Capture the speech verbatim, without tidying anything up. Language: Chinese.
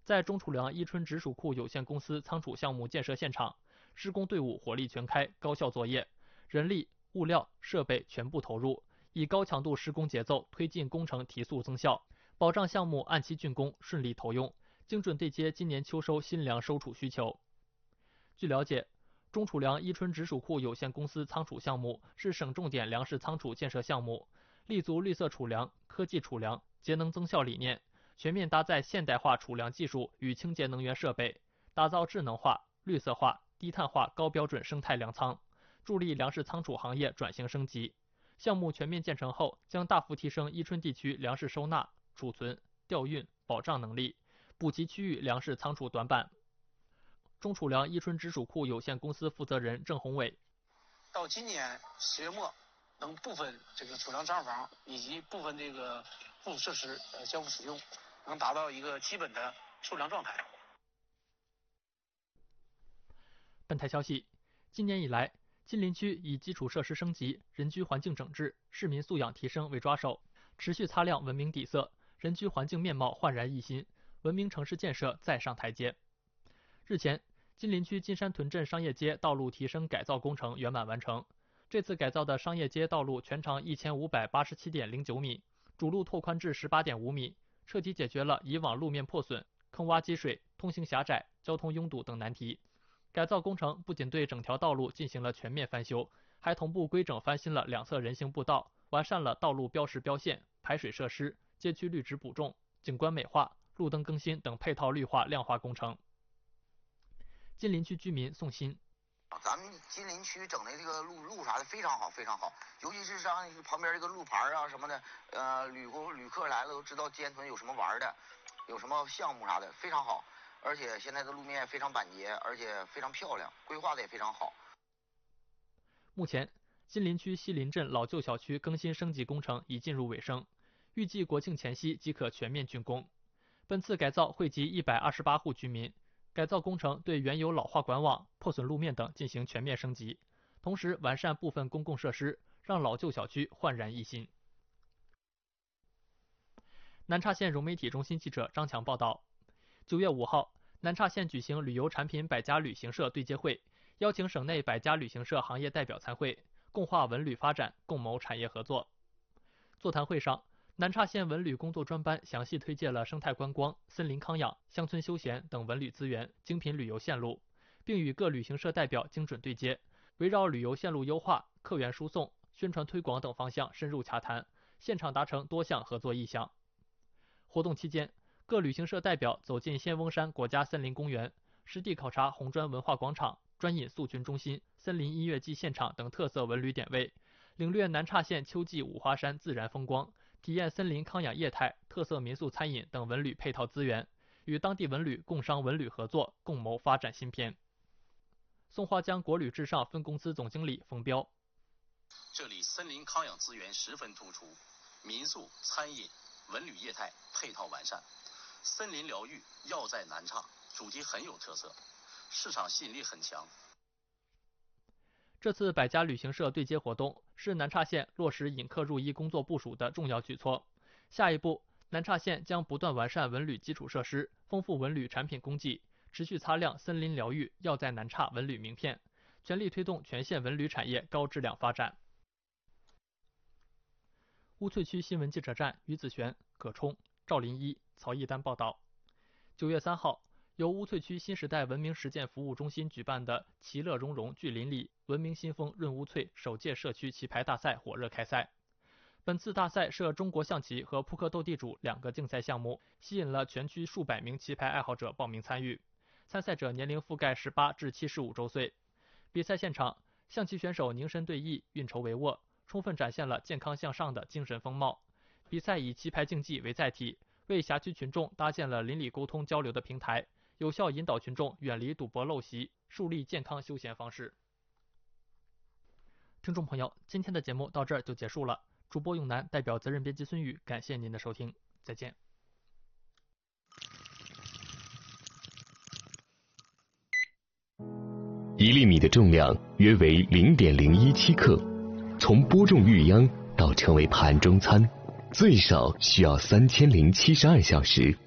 在中储粮伊春直属库有限公司仓储项目建设现场，施工队伍火力全开，高效作业，人力、物料、设备全部投入，以高强度施工节奏推进工程提速增效，保障项目按期竣工、顺利投用，精准对接今年秋收新粮收储需求。据了解，中储粮伊春直属库有限公司仓储项目是省重点粮食仓储建设项目，立足绿色储粮、科技储粮、节能增效理念，全面搭载现代化储粮技术与清洁能源设备，打造智能化、绿色化、低碳化高标准生态粮仓，助力粮食仓储行业转型升级。项目全面建成后，将大幅提升伊春地区粮食收纳、储存、调运、保障能力，补齐区域粮食仓储短板。中储粮伊春直属库有限公司负责人郑宏伟： 到今年十月末，能部分这个储粮账房以及部分这个附属设施呃交付使用，能达到一个基本的储粮状态。 本台消息，今年以来，金陵区以基础设施升级、人居环境整治、市民素养提升为抓手，持续擦亮文明底色，人居环境面貌焕然一新，文明城市建设再上台阶。日前，金陵区金山屯镇商业街道路提升改造工程圆满完成。这次改造的商业街道路全长一千五百八十七点零九米，主路拓宽至十八点五米，彻底解决了以往路面破损、坑洼积水、通行狭窄、交通拥堵等难题。改造工程不仅对整条道路进行了全面翻修，还同步规整翻新了两侧人行步道，完善了道路标识标线、排水设施、街区绿植补种、景观美化、路灯更新等配套绿化亮化工程。金陵区居民宋鑫： 咱们金陵区整的这个路路啥的非常好，非常好，尤其是像旁边这个路牌啊什么的，呃，旅游旅客来了都知道金山屯有什么玩的，有什么项目啥的，非常好。而且现在的路面非常板结，而且非常漂亮，规划的也非常好。 目前，金陵区西林镇老旧小区更新升级工程已进入尾声，预计国庆前夕即可全面竣工。本次改造惠及一百二十八户居民，改造工程对原有老化管网、破损路面等进行全面升级，同时完善部分公共设施，让老旧小区焕然一新。南岔县融媒体中心记者张强报道，九月五号，南岔县举行旅游产品百家旅行社对接会，邀请省内百家旅行社行业代表参会，共话文旅发展，共谋产业合作。座谈会上，南岔县文旅工作专班详细推介了生态观光、森林康养、乡村休闲等文旅资源、精品旅游线路，并与各旅行社代表精准对接，围绕旅游线路优化、客源输送、宣传推广等方向深入洽谈，现场达成多项合作意向。活动期间，各旅行社代表走进仙翁山国家森林公园，实地考察红砖文化广场、专饮宿群中心、森林音乐季现场等特色文旅点位，领略南岔县秋季五花山自然风光，体验森林康养业态、特色民宿餐饮等文旅配套资源，与当地文旅共商文旅合作，共谋发展新篇。松花江国旅至上分公司总经理冯彪： 这里森林康养资源十分突出，民宿、餐饮、文旅业态配套完善，森林疗愈要在南岔，主题很有特色，市场吸引力很强。 这次百家旅行社对接活动是南岔县落实引客入一工作部署的重要举措。下一步，南岔县将不断完善文旅基础设施，丰富文旅产品供给，持续擦亮森林疗愈要在南岔文旅名片，全力推动全县文旅产业高质量发展。乌翠区新闻记者站于子璇、葛冲、赵林一、曹一丹报道。九月三号，由乌翠区新时代文明实践服务中心举办的“其乐融融聚邻里，文明新风润乌翠”首届社区棋牌大赛火热开赛。本次大赛设中国象棋和扑克斗地主两个竞赛项目，吸引了全区数百名棋牌爱好者报名参与。参赛者年龄覆盖十八至七十五周岁。比赛现场，象棋选手凝神对弈，运筹帷幄，充分展现了健康向上的精神风貌。比赛以棋牌竞技为载体，为辖区群众搭建了邻里沟通交流的平台，有效引导群众远离赌博陋习，树立健康休闲方式。听众朋友，今天的节目到这儿就结束了。主播永南代表责任编辑孙宇，感谢您的收听，再见。 一粒米的重量约为零点零一七克，从播种育秧到成为盘中餐，最少需要三千零七十二小时。